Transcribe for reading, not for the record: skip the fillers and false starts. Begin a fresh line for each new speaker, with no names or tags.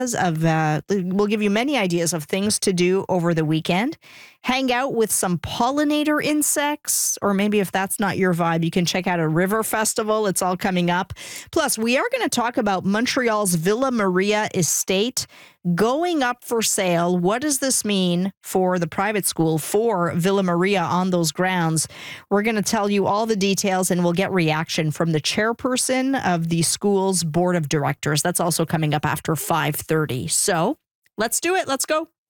We'll give you many ideas of things to do over the weekend. Hang out with some pollinator insects, or maybe if that's not your vibe, you can check out a river festival. It's all coming up. Plus, we are going to talk about Montreal's Villa Maria estate going up for sale. What does this mean for the private school, for Villa Maria on those grounds? We're going to tell you all the details, and we'll get reaction from the chairperson of the school's board of directors. That's also coming up after 5:30. So let's do it. Let's go.